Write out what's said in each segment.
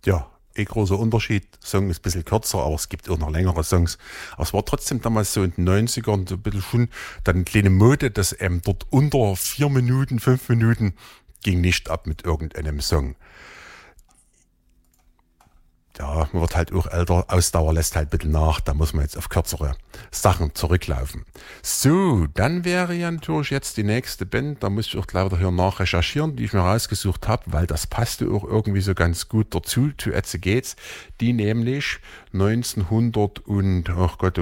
Ja, großer Unterschied. Song ist ein bisschen kürzer, aber es gibt auch noch längere Songs. Aber es war trotzdem damals so in den 90ern so ein bisschen schon dann eine kleine Mode, dass dort unter 4 Minuten, 5 Minuten ging nicht ab mit irgendeinem Song. Ja, man wird halt auch älter, Ausdauer lässt halt ein bisschen nach, da muss man jetzt auf kürzere Sachen zurücklaufen. So, dann wäre ja natürlich jetzt die nächste Band, da muss ich auch leider hier nachrecherchieren, die ich mir rausgesucht habe, weil das passte auch irgendwie so ganz gut dazu, to At the Gates, die nämlich 1900 und, ach Gott,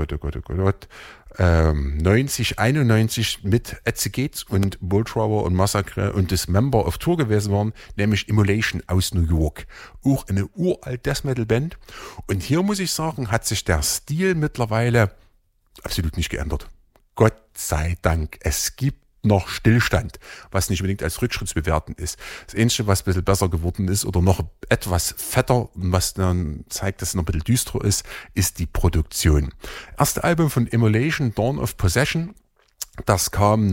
90, 91 mit At the Gates und Bulltrower und Massacre und Dismember auf Tour gewesen waren, nämlich Immolation aus New York. Auch eine uralt Death Metal Band. Und hier muss ich sagen, hat sich der Stil mittlerweile absolut nicht geändert. Gott sei Dank. Es gibt noch Stillstand, was nicht unbedingt als Rückschritt zu bewerten ist. Das Einzige, was ein bisschen besser geworden ist oder noch etwas fetter, was dann zeigt, dass es noch ein bisschen düsterer ist die Produktion. Erste Album von Immolation, Dawn of Possession. Das kam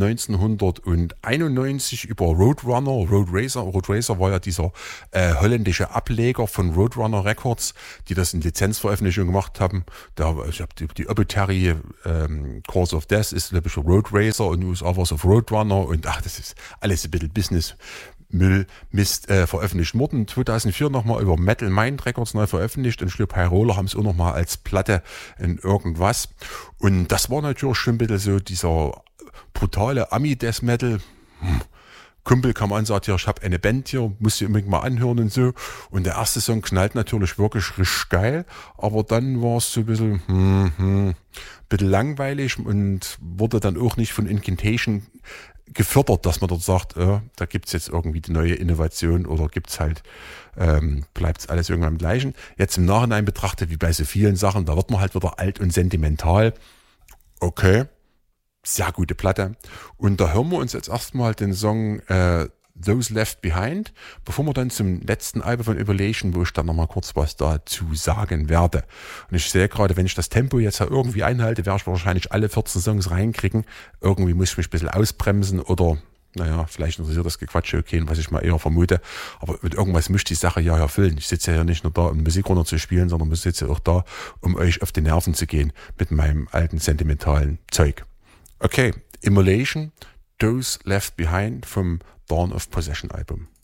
1991 über Roadrunner, Road Racer. Road Racer war ja dieser holländische Ableger von Roadrunner Records, die das in Lizenzveröffentlichung gemacht haben. Ich habe die Obituary Course of Death ist, glaube ich, Road Racer und USA war es auf Roadrunner und das ist alles ein bisschen Business. Mist veröffentlicht worden. 2004 nochmal über Metal Mind Records neu veröffentlicht und ich glaube, High Roller haben es auch nochmal als Platte in irgendwas. Und das war natürlich schon ein bisschen so dieser brutale Ami-Death Metal. Kumpel kam an und sagt, ja, ich habe eine Band hier, musst du unbedingt mal anhören und so. Und der erste Song knallt natürlich wirklich richtig geil, aber dann war es so ein bisschen langweilig und wurde dann auch nicht von Incantation gefördert, dass man dort sagt, da gibt's jetzt irgendwie die neue Innovation oder gibt's halt, bleibt's alles irgendwann im Gleichen. Jetzt im Nachhinein betrachtet, wie bei so vielen Sachen, da wird man halt wieder alt und sentimental. Okay, sehr gute Platte. Und da hören wir uns jetzt erstmal den Song Those Left Behind, bevor wir dann zum letzten Album von Immolation, wo ich dann nochmal kurz was dazu sagen werde. Und ich sehe gerade, wenn ich das Tempo jetzt ja irgendwie einhalte, werde ich wahrscheinlich alle 14 Songs reinkriegen. Irgendwie muss ich mich ein bisschen ausbremsen oder, naja, vielleicht interessiert das Gequatsche okay, was ich mal eher vermute. Aber mit irgendwas möchte die Sache ja erfüllen. Ich sitze ja nicht nur da, um Musik runter zu spielen, sondern ich sitze auch da, um euch auf die Nerven zu gehen mit meinem alten sentimentalen Zeug. Okay, Immolation, Those Left Behind vom Dawn of Possession Album.